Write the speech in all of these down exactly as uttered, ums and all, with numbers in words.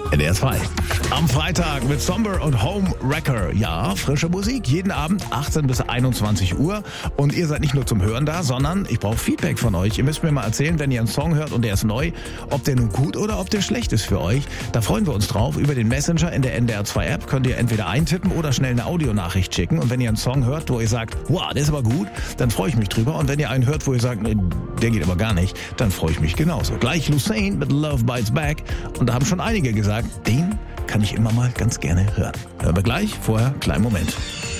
N D R zwei. Am Freitag mit Somber und Home Wrecker. Ja, frische Musik. Jeden Abend achtzehn bis einundzwanzig Uhr. Und ihr seid nicht nur zum Hören da, sondern ich brauche Feedback von euch. Ihr müsst mir mal erzählen, wenn ihr einen Song hört und der ist neu, ob der nun gut oder ob der schlecht ist für euch. Da freuen wir uns drauf. Über den Messenger in der N D R zwei App könnt ihr entweder eintippen oder schnell eine Audionachricht schicken. Und wenn ihr einen Song hört, wo ihr sagt, wow, der ist aber gut, dann freue ich mich drüber. Und wenn ihr einen hört, wo ihr sagt, nee, der geht aber gar nicht, dann freue ich mich genauso. Gleich Lucene mit Love Bites Back. Und da haben schon einige gesagt, den kann ich immer mal ganz gerne hören. Hören wir gleich, vorher kleinen Moment.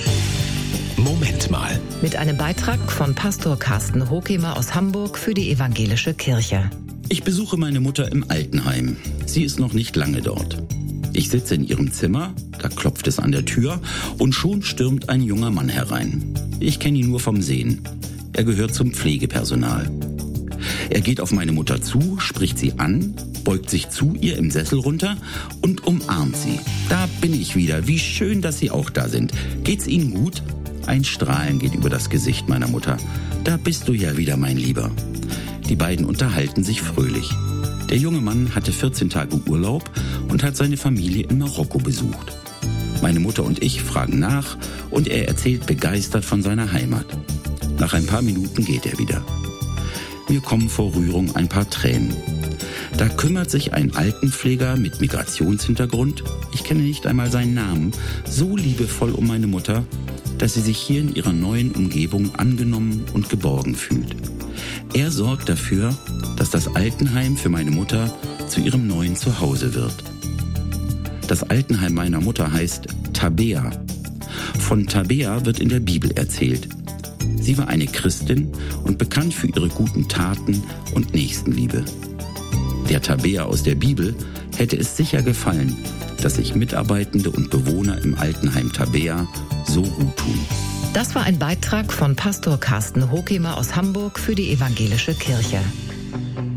Moment mal. Mit einem Beitrag von Pastor Carsten Hokemer aus Hamburg für die Evangelische Kirche. Ich besuche meine Mutter im Altenheim. Sie ist noch nicht lange dort. Ich sitze in ihrem Zimmer, da klopft es an der Tür und schon stürmt ein junger Mann herein. Ich kenne ihn nur vom Sehen. Er gehört zum Pflegepersonal. Er geht auf meine Mutter zu, spricht sie an, beugt sich zu ihr im Sessel runter und umarmt sie. Da bin ich wieder. Wie schön, dass Sie auch da sind. Geht's Ihnen gut? Ein Strahlen geht über das Gesicht meiner Mutter. Da bist du ja wieder, mein Lieber. Die beiden unterhalten sich fröhlich. Der junge Mann hatte vierzehn Tage Urlaub und hat seine Familie in Marokko besucht. Meine Mutter und ich fragen nach und er erzählt begeistert von seiner Heimat. Nach ein paar Minuten geht er wieder. Mir kommen vor Rührung ein paar Tränen. Da kümmert sich ein Altenpfleger mit Migrationshintergrund, ich kenne nicht einmal seinen Namen, so liebevoll um meine Mutter, dass sie sich hier in ihrer neuen Umgebung angenommen und geborgen fühlt. Er sorgt dafür, dass das Altenheim für meine Mutter zu ihrem neuen Zuhause wird. Das Altenheim meiner Mutter heißt Tabea. Von Tabea wird in der Bibel erzählt. Sie war eine Christin und bekannt für ihre guten Taten und Nächstenliebe. Der Tabea aus der Bibel hätte es sicher gefallen, dass sich Mitarbeitende und Bewohner im Altenheim Tabea so gut tun. Das war ein Beitrag von Pastor Carsten Hokemer aus Hamburg für die Evangelische Kirche.